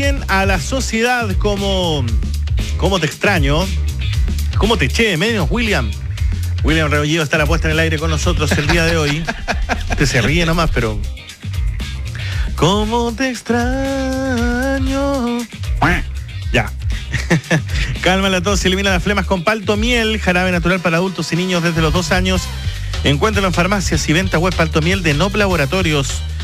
también a la sociedad como te extraño, cómo te eché de menos, William. William Rebolledo está la puesta en el aire con nosotros el día de hoy. Usted se ríe nomás, pero... ¿Cómo te extraño? Ya. Calma la tos, elimina las flemas con Palto Miel, jarabe natural para adultos y niños desde los 2 años. Encuéntralo en farmacias y venta web. Palto Miel de Nop Laboratorios.